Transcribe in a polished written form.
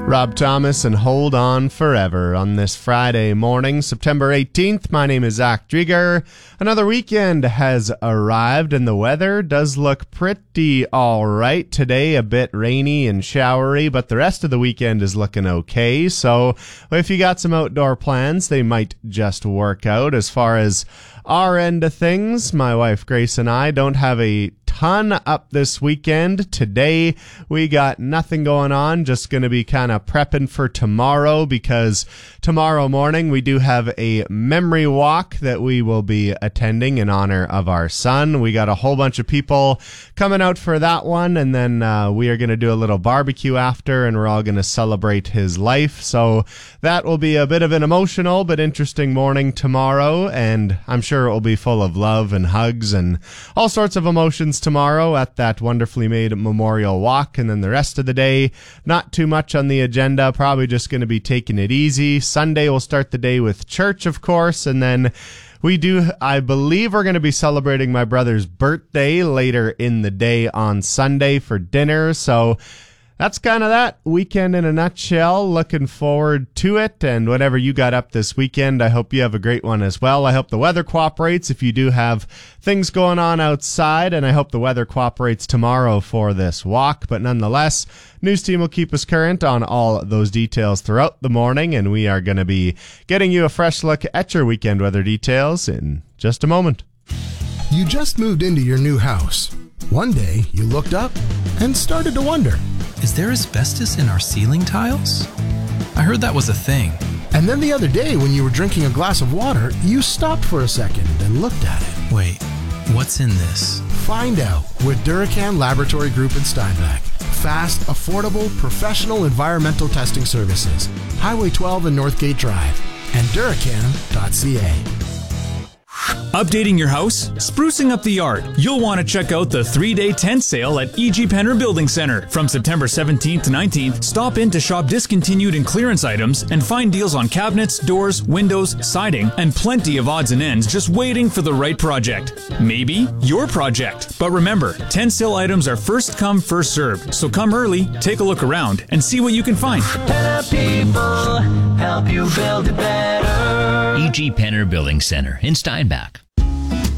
Rob Thomas and Hold On Forever on this Friday morning, September 18th. My name is Zach Drieger. Another weekend has arrived and the weather does look pretty all right. Today a bit rainy and showery, but the rest of the weekend is looking okay. So if you got some outdoor plans, they might just work out. As far as our end of things, my wife Grace and I don't have a ton up this weekend. Today we got nothing going on, just going to be kind of prepping for tomorrow, because tomorrow morning we do have a memory walk that we will be attending in honor of our son. We got a whole bunch of people coming out for that one, and then we are going to do a little barbecue after, and we're all going to celebrate his life. So that will be a bit of an emotional but interesting morning tomorrow, and I'm sure it will be full of love and hugs and all sorts of emotions tomorrow at that wonderfully made memorial walk. And then the rest of the day, not too much on the agenda, probably just going to be taking it easy. Sunday we'll start the day with church, of course, and then I believe we're going to be celebrating my brother's birthday later in the day on Sunday for dinner. So that's kind of that weekend in a nutshell. Looking forward to it, and whatever you got up this weekend, I hope you have a great one as well. I hope the weather cooperates if you do have things going on outside, and I hope the weather cooperates tomorrow for this walk. But nonetheless, News Team will keep us current on all those details throughout the morning, and we are going to be getting you a fresh look at your weekend weather details in just a moment. You just moved into your new house. One day, you looked up and started to wonder, is there asbestos in our ceiling tiles? I heard that was a thing. And then the other day, when you were drinking a glass of water, you stopped for a second and looked at it. Wait, what's in this? Find out with Duracan Laboratory Group in Steinbach. Fast, affordable, professional environmental testing services. Highway 12 and Northgate Drive. And Duracan.ca. Updating your house? Sprucing up the yard? You'll want to check out the 3-day tent sale at E.G. Penner Building Center. From September 17th to 19th, stop in to shop discontinued and clearance items and find deals on cabinets, doors, windows, siding, and plenty of odds and ends just waiting for the right project. Maybe your project. But remember, tent sale items are first come, first served. So come early, take a look around, and see what you can find. Penner people help you build it better. E.G. Penner Building Center in Steinbach.